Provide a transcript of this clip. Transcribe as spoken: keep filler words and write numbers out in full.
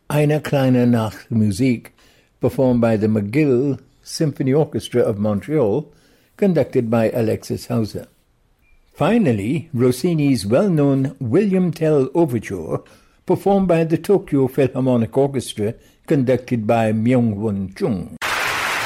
Eine kleine Nachtmusik, performed by the McGill Symphony Orchestra of Montreal, conducted by Alexis Hauser. Finally, Rossini's well-known William Tell Overture, performed by the Tokyo Philharmonic Orchestra, conducted by Myung-Whun Chung.